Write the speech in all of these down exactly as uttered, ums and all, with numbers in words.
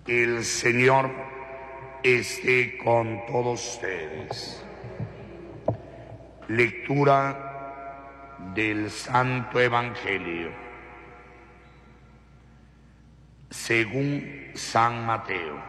El Señor esté con todos ustedes. Lectura del Santo Evangelio según San Mateo.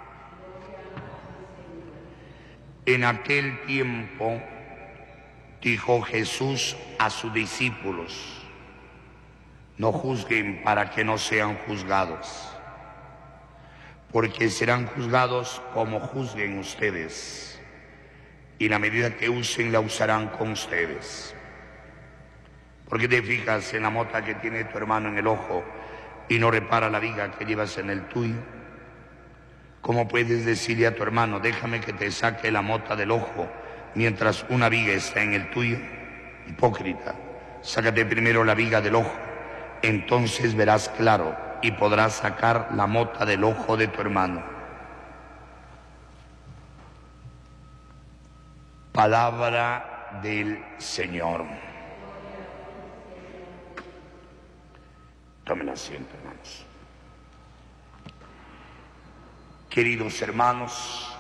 En aquel tiempo dijo Jesús a sus discípulos: no juzguen para que no sean juzgados, porque serán juzgados como juzguen ustedes, y la medida que usen la usarán con ustedes. ¿Por qué te fijas en la mota que tiene tu hermano en el ojo y no repara la viga que llevas en el tuyo? ¿Cómo puedes decirle a tu hermano: déjame que te saque la mota del ojo, mientras una viga está en el tuyo? Hipócrita, sácate primero la viga del ojo, entonces verás claro y podrás sacar la mota del ojo de tu hermano. Palabra del Señor. Tomen asiento, hermanos. Queridos hermanos,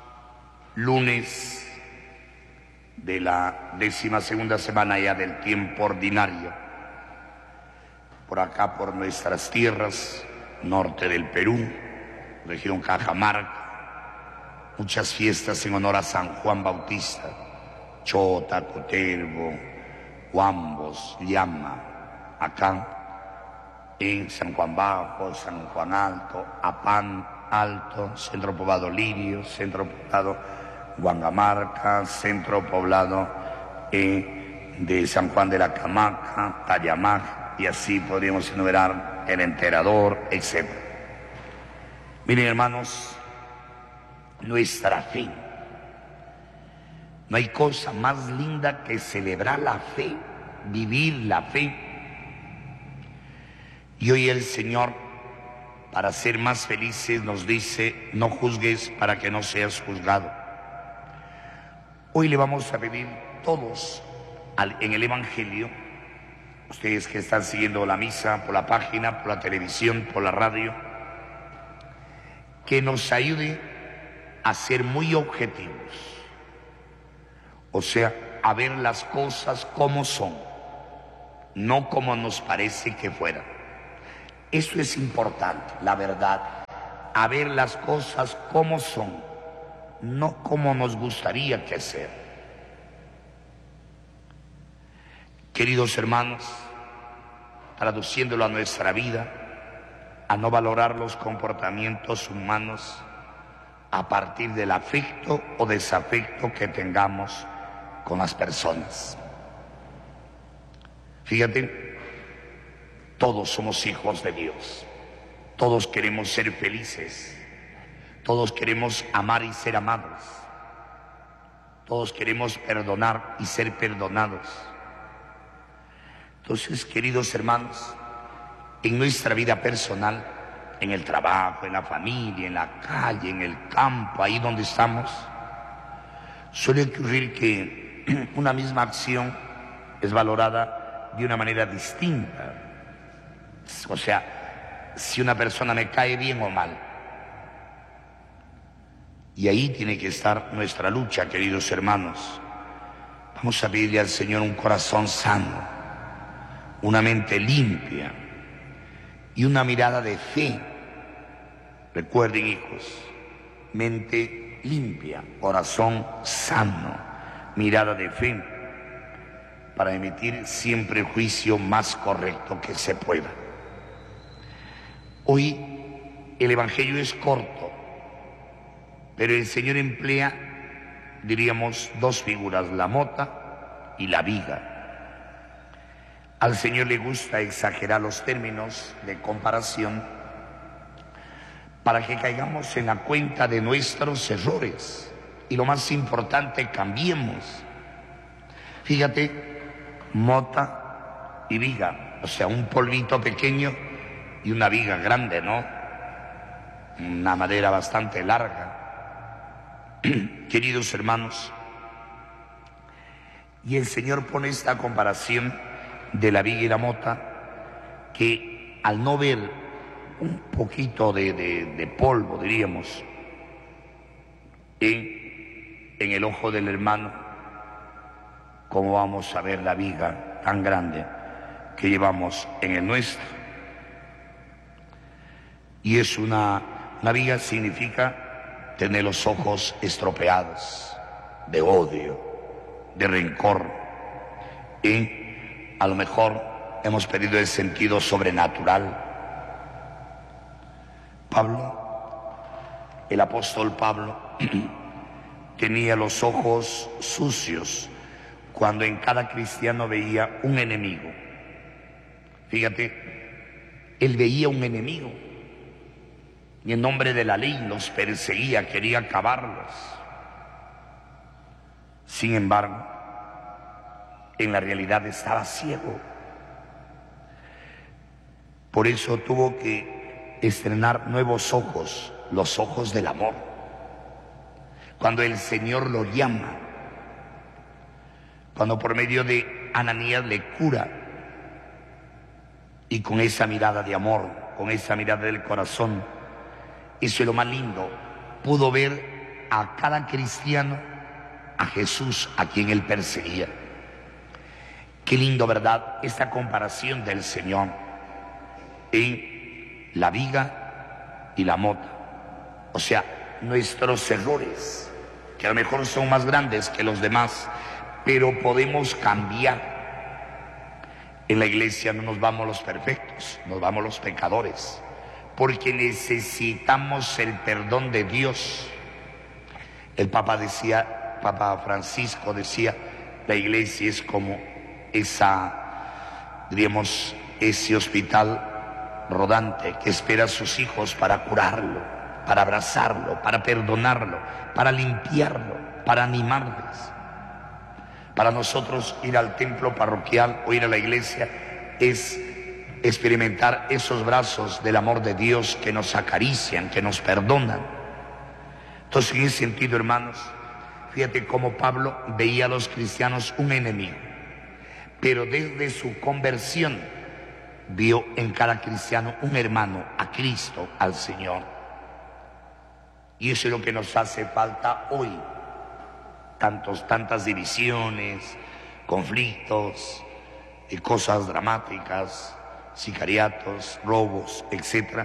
lunes de la décima segunda semana ya del tiempo ordinario, por acá por nuestras tierras, norte del Perú, región Cajamarca, muchas fiestas en honor a San Juan Bautista, Chota, Cotelbo, Huambos, Llama, acá en San Juan Bajo, San Juan Alto, Apán Alto, Centro Poblado Lirio, Centro Poblado Huangamarca, Centro Poblado eh, de San Juan de la Camaca, Tayamac, y así podríamos enumerar el Enterador, etcétera. Miren, hermanos, nuestra fe. No hay cosa más linda que celebrar la fe, vivir la fe. Y hoy el Señor, para ser más felices, nos dice: no juzgues para que no seas juzgado. Hoy le vamos a pedir todos en el Evangelio, ustedes que están siguiendo la misa por la página, por la televisión, por la radio, que nos ayude a ser muy objetivos, o sea, a ver las cosas como son, no como nos parece que fueran. Eso es importante, la verdad, a ver las cosas como son, no como nos gustaría que sean. Queridos hermanos, traduciéndolo a nuestra vida, a no valorar los comportamientos humanos a partir del afecto o desafecto que tengamos con las personas. Fíjate, todos somos hijos de Dios, todos queremos ser felices, todos queremos amar y ser amados, todos queremos perdonar y ser perdonados. Entonces, queridos hermanos, en nuestra vida personal, en el trabajo, en la familia, en la calle, en el campo, ahí donde estamos, suele ocurrir que una misma acción es valorada de una manera distinta. O sea, si una persona me cae bien o mal. Y ahí tiene que estar nuestra lucha, queridos hermanos. Vamos a pedirle al Señor un corazón sano, una mente limpia y una mirada de fe. Recuerden, hijos, mente limpia, corazón sano, mirada de fe, para emitir siempre el juicio más correcto que se pueda. Hoy el Evangelio es corto, pero el Señor emplea, diríamos, dos figuras, la mota y la viga. Al Señor le gusta exagerar los términos de comparación para que caigamos en la cuenta de nuestros errores y, lo más importante, cambiemos. Fíjate, mota y viga, o sea, un polvito pequeño y una viga grande, ¿no? Una madera bastante larga. Queridos hermanos, y el Señor pone esta comparación de la viga y la mota, que al no ver un poquito de, de, de polvo, diríamos, en, en el ojo del hermano, ¿cómo vamos a ver la viga tan grande que llevamos en el nuestro? Y es una, una viga significa tener los ojos estropeados de odio, de rencor, y a lo mejor hemos perdido el sentido sobrenatural. Pablo, el apóstol Pablo, tenía los ojos sucios cuando en cada cristiano veía un enemigo. Fíjate, él veía un enemigo y en nombre de la ley los perseguía, quería acabarlos. Sin embargo, en la realidad estaba ciego. Por eso tuvo que estrenar nuevos ojos, los ojos del amor. Cuando el Señor lo llama, cuando por medio de Ananías le cura, y con esa mirada de amor, con esa mirada del corazón, eso es lo más lindo, pudo ver a cada cristiano, a Jesús, a quien él perseguía. Qué lindo, ¿verdad?, esta comparación del Señor en la viga y la mota. O sea, nuestros errores, que a lo mejor son más grandes que los demás, pero podemos cambiar. En la iglesia no nos vamos los perfectos, nos vamos los pecadores, porque necesitamos el perdón de Dios. El Papa decía, Papa Francisco decía, la iglesia es como esa, diríamos, ese hospital rodante que espera a sus hijos para curarlo, para abrazarlo, para perdonarlo, para limpiarlo, para animarles. Para nosotros ir al templo parroquial o ir a la iglesia es experimentar esos brazos del amor de Dios que nos acarician, que nos perdonan. Entonces, en ese sentido, hermanos, fíjate cómo Pablo veía a los cristianos un enemigo, pero desde su conversión vio en cada cristiano un hermano, a Cristo, al Señor. Y eso es lo que nos hace falta hoy. Tantos, tantas divisiones, conflictos, y cosas dramáticas, sicariatos, robos, etcétera.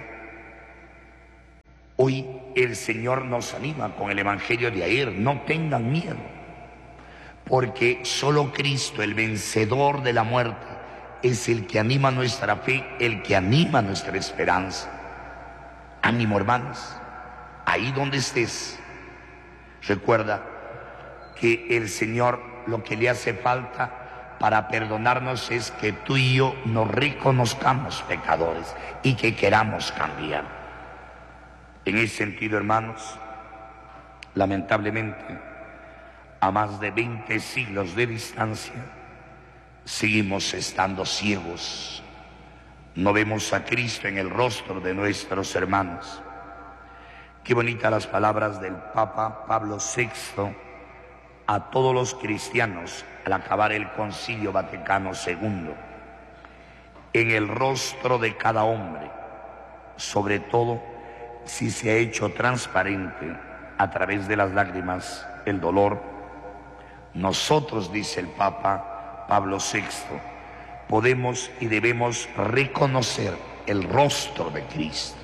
Hoy el Señor nos anima con el Evangelio de ayer: no tengan miedo, porque solo Cristo, el vencedor de la muerte, es el que anima nuestra fe, el que anima nuestra esperanza. Ánimo, hermanos, ahí donde estés, recuerda que el Señor lo que le hace falta para perdonarnos es que tú y yo nos reconozcamos pecadores y que queramos cambiar. En ese sentido, hermanos, lamentablemente, a más de veinte siglos de distancia, seguimos estando ciegos. No vemos a Cristo en el rostro de nuestros hermanos. Qué bonitas las palabras del Papa Pablo sexto a todos los cristianos al acabar el Concilio Vaticano segundo. En el rostro de cada hombre, sobre todo si se ha hecho transparente a través de las lágrimas el dolor, nosotros, dice el Papa Pablo sexto, podemos y debemos reconocer el rostro de Cristo.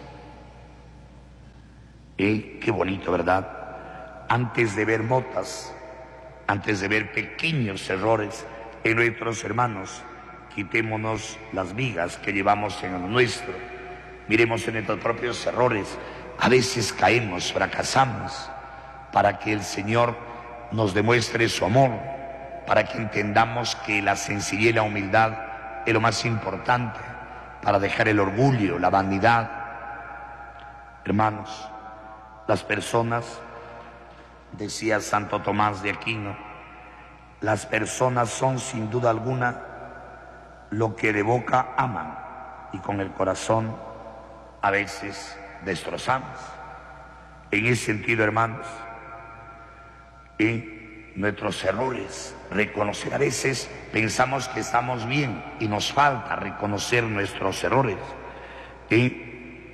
¿Eh? Qué bonito, ¿verdad? Antes de ver motas, antes de ver pequeños errores en nuestros hermanos, quitémonos las vigas que llevamos en el nuestro. Miremos en nuestros propios errores. A veces caemos, fracasamos, para que el Señor nos demuestre su amor, para que entendamos que la sencillez y la humildad es lo más importante, para dejar el orgullo, la vanidad. Hermanos, las personas, decía Santo Tomás de Aquino, las personas son sin duda alguna lo que de boca aman y con el corazón a veces destrozamos. En ese sentido, hermanos, en nuestros errores, reconocer, a veces pensamos que estamos bien y nos falta reconocer nuestros errores. Y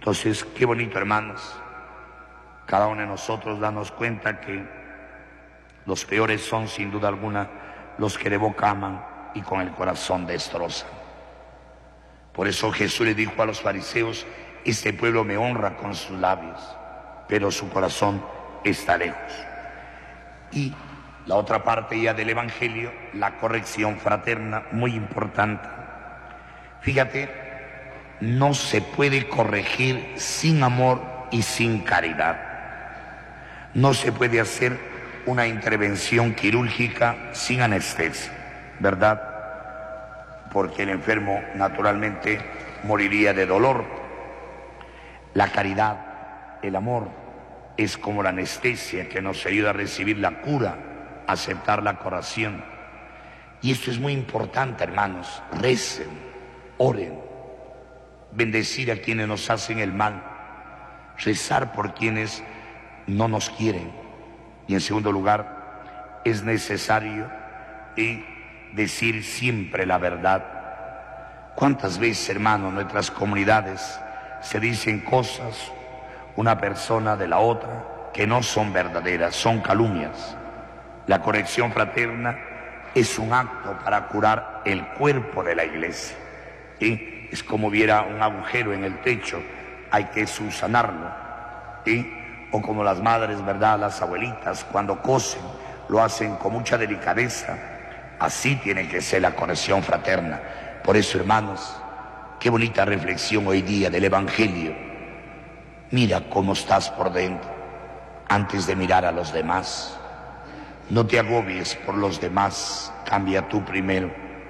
Entonces, qué bonito, hermanos, cada uno de nosotros darnos cuenta que los peores son, sin duda alguna, los que de boca aman y con el corazón destrozan. Por eso Jesús le dijo a los fariseos: este pueblo me honra con sus labios, pero su corazón está lejos. Y la otra parte ya del Evangelio, la corrección fraterna, muy importante. Fíjate, no se puede corregir sin amor y sin caridad. No se puede hacer una intervención quirúrgica sin anestesia, ¿verdad? Porque el enfermo naturalmente moriría de dolor. La caridad, el amor, es como la anestesia que nos ayuda a recibir la cura, a aceptar la curación. Y esto es muy importante, hermanos. Recen, oren, bendecir a quienes nos hacen el mal, rezar por quienes no nos quieren. Y en segundo lugar, es necesario y decir siempre la verdad. ¿Cuántas veces, hermanos, en nuestras comunidades se dicen cosas una persona de la otra que no son verdaderas, son calumnias? La corrección fraterna es un acto para curar el cuerpo de la iglesia. ¿Sí? Es como hubiera un agujero en el techo, hay que subsanarlo. ¿Sí? O como las madres, ¿verdad?, las abuelitas, cuando cosen, lo hacen con mucha delicadeza. Así tiene que ser la corrección fraterna. Por eso, hermanos, qué bonita reflexión hoy día del Evangelio. Mira cómo estás por dentro antes de mirar a los demás. No te agobies por los demás, cambia tú primero.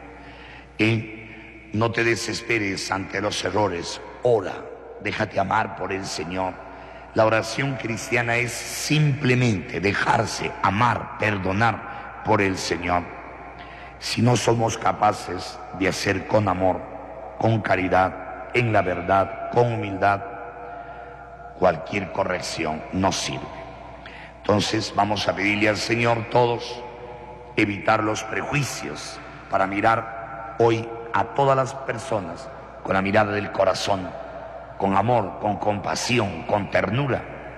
Y no te desesperes ante los errores, ora, déjate amar por el Señor. La oración cristiana es simplemente dejarse amar, perdonar por el Señor. Si no somos capaces de hacer con amor, con caridad, en la verdad, con humildad, cualquier corrección no sirve. Entonces vamos a pedirle al Señor todos evitar los prejuicios para mirar hoy a todas las personas con la mirada del corazón, con amor, con compasión, con ternura.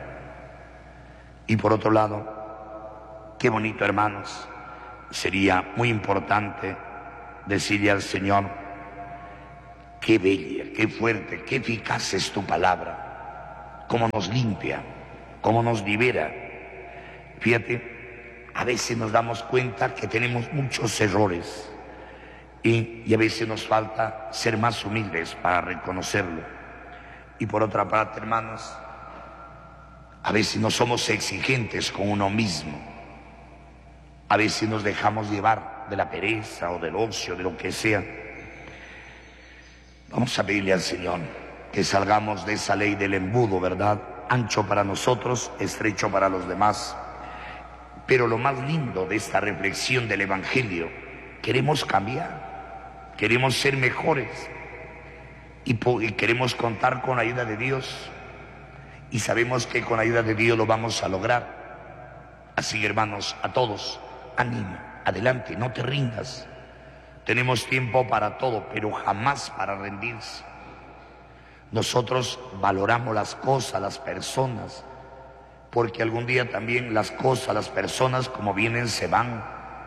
Y por otro lado, qué bonito, hermanos, sería muy importante decirle al Señor: qué bella, qué fuerte, qué eficaz es tu palabra, cómo nos limpia, cómo nos libera. Fíjate, a veces nos damos cuenta que tenemos muchos errores y, y a veces nos falta ser más humildes para reconocerlo. Y por otra parte, hermanos, a veces no somos exigentes con uno mismo. A veces nos dejamos llevar de la pereza o del ocio, de lo que sea. Vamos a pedirle al Señor que salgamos de esa ley del embudo, ¿verdad? Ancho para nosotros, estrecho para los demás. Pero lo más lindo de esta reflexión del Evangelio, queremos cambiar, queremos ser mejores y, y queremos contar con la ayuda de Dios. Y sabemos que con la ayuda de Dios lo vamos a lograr. Así, hermanos, a todos, anima, adelante, no te rindas. Tenemos tiempo para todo, pero jamás para rendirse. Nosotros valoramos las cosas, las personas, porque algún día también las cosas, las personas, como vienen, se van.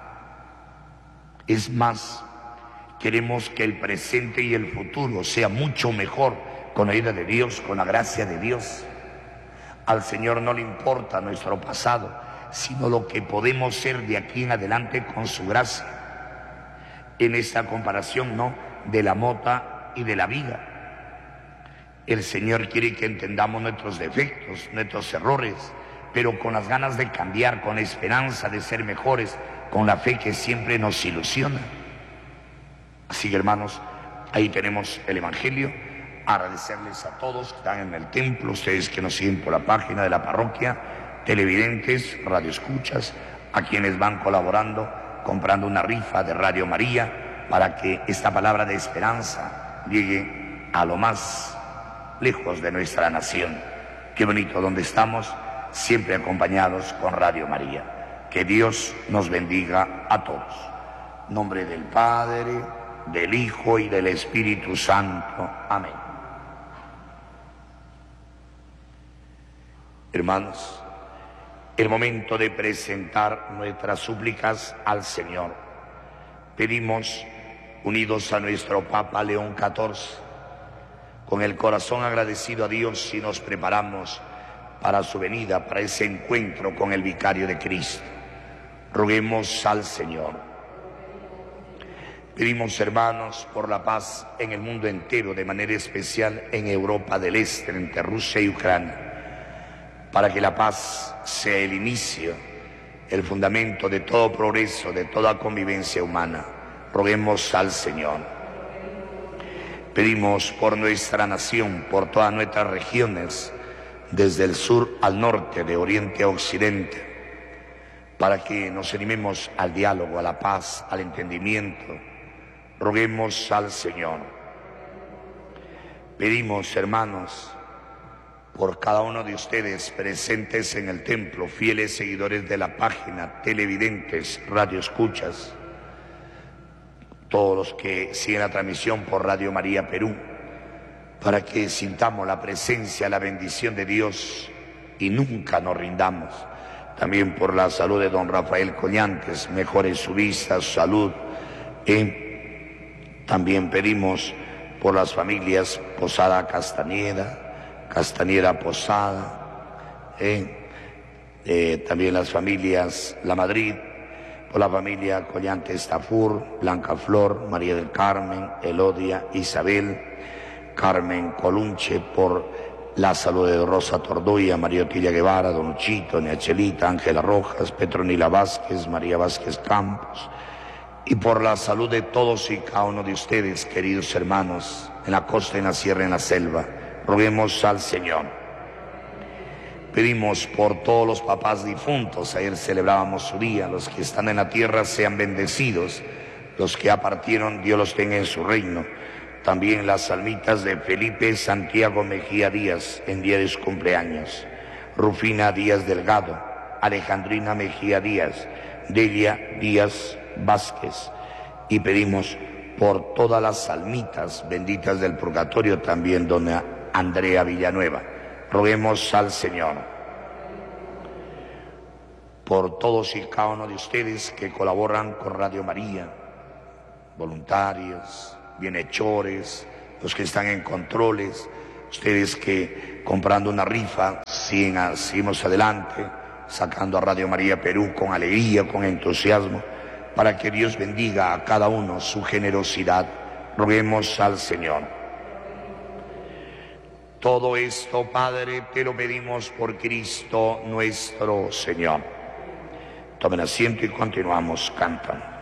Es más, queremos que el presente y el futuro sea mucho mejor con la ayuda de Dios, con la gracia de Dios. Al Señor no le importa nuestro pasado, sino lo que podemos ser de aquí en adelante con su gracia. En esta comparación, ¿no?, de la mota y de la viga. El Señor quiere que entendamos nuestros defectos, nuestros errores, pero con las ganas de cambiar, con la esperanza de ser mejores, con la fe que siempre nos ilusiona. Así que, hermanos, ahí tenemos el Evangelio. Agradecerles a todos que están en el templo, ustedes que nos siguen por la página de la parroquia, televidentes, radioescuchas, a quienes van colaborando, comprando una rifa de Radio María, para que esta palabra de esperanza llegue a lo más lejos de nuestra nación. Qué bonito donde estamos, siempre acompañados con Radio María. Que Dios nos bendiga a todos. En nombre del Padre, del Hijo y del Espíritu Santo. Amén. Hermanos, el momento de presentar nuestras súplicas al Señor. Pedimos, unidos a nuestro Papa León catorce, con el corazón agradecido a Dios y nos preparamos para su venida, para ese encuentro con el Vicario de Cristo. Roguemos al Señor. Pedimos, hermanos, por la paz en el mundo entero, de manera especial en Europa del Este, entre Rusia y Ucrania, para que la paz sea el inicio, el fundamento de todo progreso, de toda convivencia humana. Roguemos al Señor. Pedimos por nuestra nación, por todas nuestras regiones, desde el sur al norte, de oriente a occidente, para que nos animemos al diálogo, a la paz, al entendimiento. Roguemos al Señor. Pedimos, hermanos, por cada uno de ustedes presentes en el templo, fieles seguidores de la página, televidentes, radioescuchas, todos los que siguen la transmisión por Radio María Perú, para que sintamos la presencia, la bendición de Dios y nunca nos rindamos. También por la salud de don Rafael Collantes, mejore su vista, su salud. Eh, también pedimos por las familias Posada Castañeda, Castañeda Posada, eh, eh, también las familias La Madrid, por la familia Collantes Tafur, Blanca Flor, María del Carmen, Elodia, Isabel, Carmen Colunche, por la salud de Rosa Tordoya, María Otilia Guevara, Don Chito, Neachelita, Ángela Rojas, Petronila Vázquez, María Vázquez Campos, y por la salud de todos y cada uno de ustedes, queridos hermanos, en la costa, en la sierra, en la selva. Roguemos al Señor. Pedimos por todos los papás difuntos, ayer celebrábamos su día, los que están en la tierra sean bendecidos, los que ya partieron, Dios los tenga en su reino. También las almitas de Felipe Santiago Mejía Díaz en día de su cumpleaños, Rufina Díaz Delgado, Alejandrina Mejía Díaz, Delia Díaz Vázquez, y pedimos por todas las almitas benditas del purgatorio, también dona Andrea Villanueva. Roguemos al Señor. Por todos y cada uno de ustedes que colaboran con Radio María, voluntarios, bienhechores, los que están en controles, ustedes que comprando una rifa siguen, seguimos adelante, sacando a Radio María Perú con alegría, con entusiasmo, para que Dios bendiga a cada uno su generosidad. Roguemos al Señor. Todo esto, Padre, te lo pedimos por Cristo nuestro Señor. Tomen asiento y continuamos cantando.